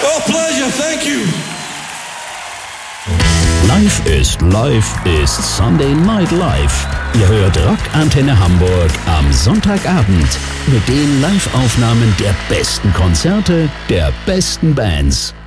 Oh, pleasure, thank you. Live ist Sunday Night Live. Ihr hört Rockantenne Hamburg am Sonntagabend mit den Live-Aufnahmen der besten Konzerte der besten Bands.